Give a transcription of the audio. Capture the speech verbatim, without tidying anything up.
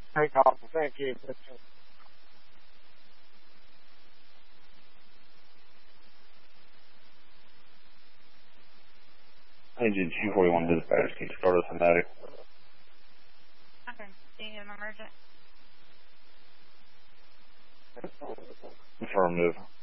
Take off. Thank you. Engine two forty-one dispatch, can you start us Fanatic? Okay, do you need an emergent? Affirmative.